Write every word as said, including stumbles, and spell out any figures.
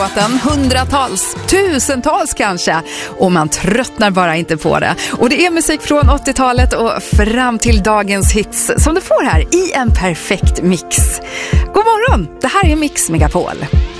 låten. Hundratals, tusentals kanske. Och man tröttnar bara inte på det. Och det är musik från åttiotalet och fram till dagens hits som du får här i en perfekt mix. God morgon, det här är Mix Megapol.